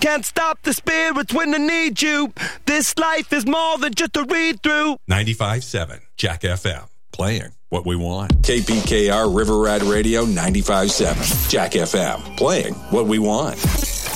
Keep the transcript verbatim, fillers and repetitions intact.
Can't stop the spirits when they need you. This life is more than just a read-through. ninety-five point seven Jack F M. Playing what we want. K P K R River Rat Radio ninety-five point seven. Jack F M. Playing what we want.